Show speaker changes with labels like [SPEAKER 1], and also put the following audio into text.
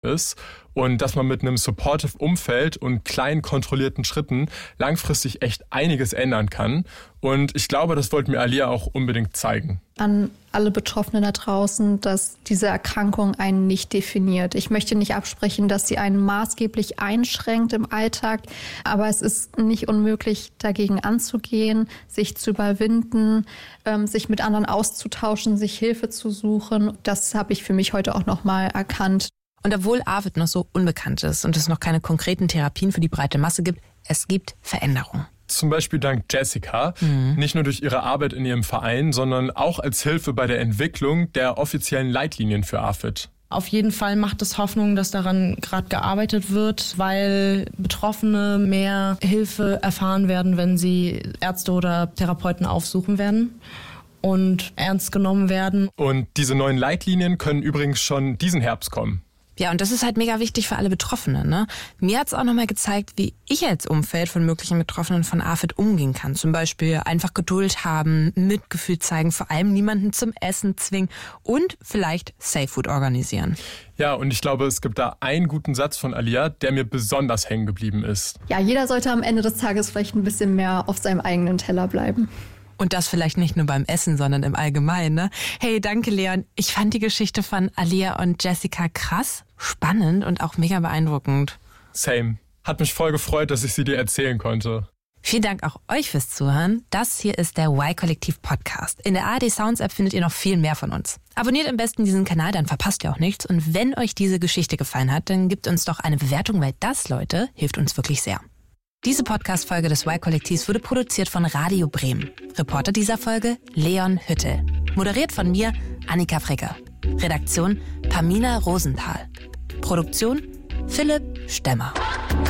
[SPEAKER 1] ist und dass man mit einem supportive Umfeld und kleinen kontrollierten Schritten langfristig echt einiges ändern kann. Und ich glaube, das wollte mir Alia auch unbedingt zeigen.
[SPEAKER 2] An alle Betroffenen da draußen, dass diese Erkrankung einen nicht definiert. Ich möchte nicht absprechen, dass sie einen maßgeblich einschränkt im Alltag, aber es ist nicht unmöglich, dagegen anzugehen, sich zu überwinden, sich mit anderen auszutauschen, sich Hilfe zu suchen. Das habe ich für mich heute auch nochmal erkannt.
[SPEAKER 3] Und obwohl AFID noch so unbekannt ist und es noch keine konkreten Therapien für die breite Masse gibt, es gibt Veränderungen.
[SPEAKER 1] Zum Beispiel dank Jessica, nicht nur durch ihre Arbeit in ihrem Verein, sondern auch als Hilfe bei der Entwicklung der offiziellen Leitlinien für AFID.
[SPEAKER 4] Auf jeden Fall macht es Hoffnung, dass daran gerade gearbeitet wird, weil Betroffene mehr Hilfe erfahren werden, wenn sie Ärzte oder Therapeuten aufsuchen werden und ernst genommen werden.
[SPEAKER 1] Und diese neuen Leitlinien können übrigens schon diesen Herbst kommen.
[SPEAKER 3] Ja, und das ist halt mega wichtig für alle Betroffenen, ne? Mir hat's auch nochmal gezeigt, wie ich als Umfeld von möglichen Betroffenen von AFID umgehen kann. Zum Beispiel einfach Geduld haben, Mitgefühl zeigen, vor allem niemanden zum Essen zwingen und vielleicht Safe Food organisieren.
[SPEAKER 1] Ja, und ich glaube, es gibt da einen guten Satz von Alia, der mir besonders hängen geblieben ist.
[SPEAKER 2] Ja, jeder sollte am Ende des Tages vielleicht ein bisschen mehr auf seinem eigenen Teller bleiben.
[SPEAKER 3] Und das vielleicht nicht nur beim Essen, sondern im Allgemeinen, ne? Hey, danke Leon. Ich fand die Geschichte von Alia und Jessica krass, spannend und auch mega beeindruckend.
[SPEAKER 1] Same. Hat mich voll gefreut, dass ich sie dir erzählen konnte.
[SPEAKER 3] Vielen Dank auch euch fürs Zuhören. Das hier ist der Y-Kollektiv Podcast. In der ARD Sounds App findet ihr noch viel mehr von uns. Abonniert am besten diesen Kanal, dann verpasst ihr auch nichts. Und wenn euch diese Geschichte gefallen hat, dann gebt uns doch eine Bewertung, weil das, Leute, hilft uns wirklich sehr. Diese Podcast-Folge des Y-Kollektivs wurde produziert von Radio Bremen. Reporter dieser Folge Leon Hüttel. Moderiert von mir, Annika Fricke. Redaktion Pamina Rosenthal. Produktion Philipp Stemmer.